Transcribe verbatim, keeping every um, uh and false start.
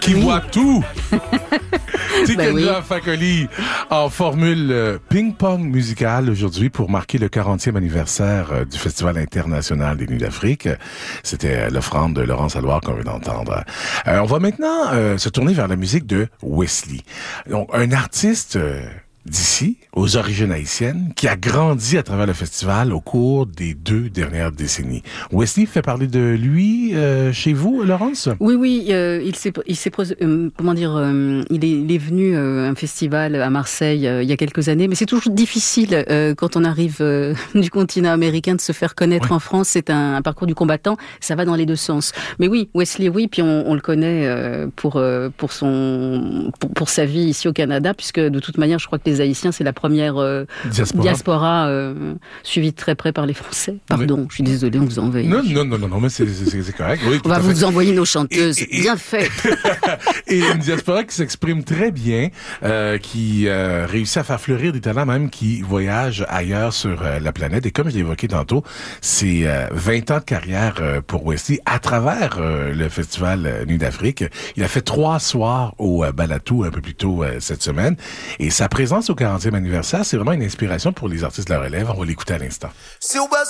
qui Oui. voit tout. Ben oui. Ticania Fakoly en formule euh, ping-pong musical aujourd'hui pour marquer le quarantième anniversaire euh, du Festival international des Nuits d'Afrique. C'était euh, l'offrande de Laurence Alloire qu'on vient d'entendre. Euh, on va maintenant euh, se tourner vers la musique de Wesley. Donc, un artiste euh, d'ici, aux origines haïtiennes, qui a grandi à travers le festival au cours des deux dernières décennies. Wesley fait parler de lui euh, chez vous, Laurence? Oui, oui, euh, il s'est, il s'est, euh, comment dire, euh, il, est, il est venu euh, à un festival à Marseille euh, il y a quelques années, mais c'est toujours difficile euh, quand on arrive euh, du continent américain de se faire connaître Ouais. en France. C'est un, un parcours du combattant, ça va dans les deux sens. Mais oui, Wesley, oui, puis on, on le connaît euh, pour euh, pour son pour, pour sa vie ici au Canada, puisque de toute manière, je crois que les Haïtiens, c'est la première euh, Diaspora. diaspora euh, suivie de très près par les Français. Pardon, Oui. je suis désolée, on vous envahit. Non, non, non, non, non, mais c'est, c'est, c'est correct. Oui, tout On va à vous fait. envoyer nos chanteuses. Et- et- Bien fait. Et une diaspora qui s'exprime très bien, euh, qui euh, réussit à faire fleurir des talents même qui voyagent ailleurs sur euh, la planète. Et comme je l'ai évoqué tantôt, c'est euh, vingt ans de carrière euh, pour Wesley à travers euh, le festival euh, Nuit d'Afrique. Il a fait trois soirs au euh, Balatou un peu plus tôt euh, cette semaine. Et sa présence au quarantième anniversaire, c'est vraiment une inspiration pour les artistes de la relève. On va l'écouter à l'instant. Se o